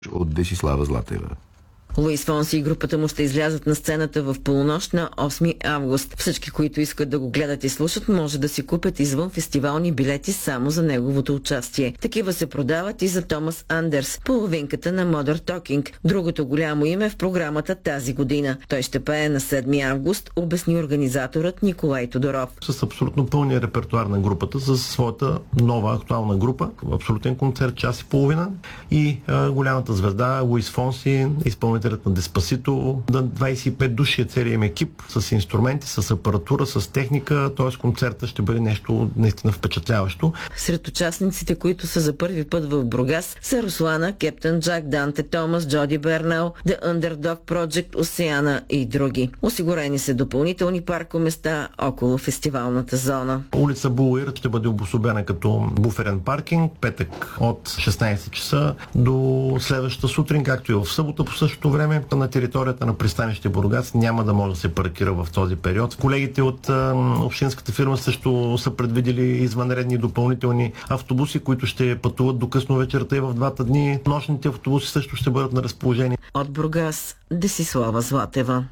от Десислава Златева. Луис Фонси и групата му ще излязат на сцената в полунощ на 8 август. Всички, които искат да го гледат и слушат, може да си купят извън фестивални билети само за неговото участие. Такива се продават и за Томас Андерс, половинката на Modern Talking, другото голямо име в програмата тази година. Той ще пее на 7 август, обясни организаторът Николай Тодоров. С абсолютно пълния репертуар на групата, с своята нова актуална група, абсолютен концерт, час и половина, и голямата звезда Луис Фонси, изпълнителят на Деспасито, на 25 души е целият им екип, с инструменти, с апаратура, с техника, т.е. концерта ще бъде нещо наистина впечатляващо. Сред участниците, които са за първи път в Бургас, са Руслана, Кептън Джак, Данте Томас, Джоди Бернал, The Underdog Project, Осеана и други. Осигурени са допълнителни паркоместа около фестивалната зона. Улица Булуир ще бъде обособена като буферен паркинг, петък от 16 часа до следващата сутрин, както и в събота по същото време. На територията на пристанище Бургас няма да може да се паркира в този период. Колегите от общинската фирма също са предвидели извънредни допълнителни автобуси, които ще пътуват до късно вечерта и в двата дни. Нощните автобуси също ще бъдат на разположение. От Бургас, Десислава Златева.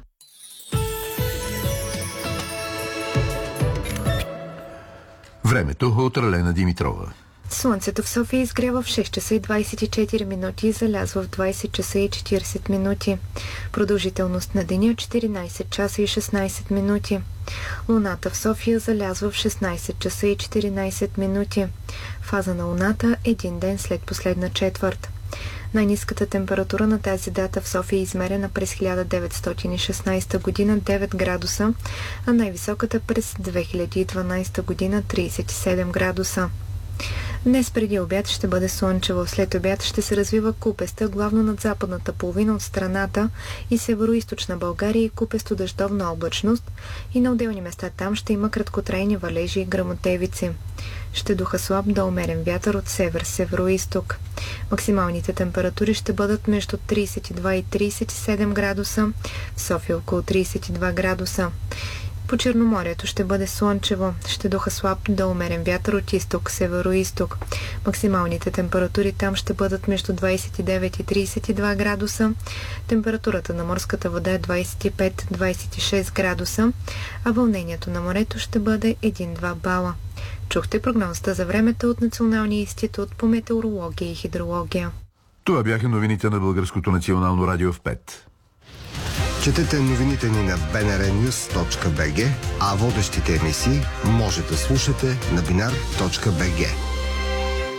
Времето от Ралена Димитрова. Слънцето в София изгрява в 6 часа и 24 минути и залязва в 20 часа и 40 минути. Продължителност на деня 14 часа и 16 минути. Луната в София залязва в 16 часа и 14 минути. Фаза на Луната един ден след последна четвърт. Най-ниската температура на тази дата в София е измерена през 1916 година 9 градуса, а най-високата през 2012 година 37 градуса. Днес преди обяд ще бъде слънчево, след обяд ще се развива купеста, главно над западната половина от страната и североизточна България, и купесто дъждовна облачност, и на отделни места там ще има краткотрайни валежи и гръмотевици. Ще духа слаб до умерен вятър от север-североизток. Максималните температури ще бъдат между 32 и 37 градуса, в София около 32 градуса. По Черноморието ще бъде слънчево, ще духа слаб до умерен вятър от изток, северо-изток. Максималните температури там ще бъдат между 29 и 32 градуса. Температурата на морската вода е 25-26 градуса, а вълнението на морето ще бъде 1-2 бала. Чухте прогнозата за времето от Националния институт по метеорология и хидрология. Това бяха новините на Българското национално радио в 5. Четете новините ни на bnrnews.bg, а водещите емисии може да слушате на binar.bg.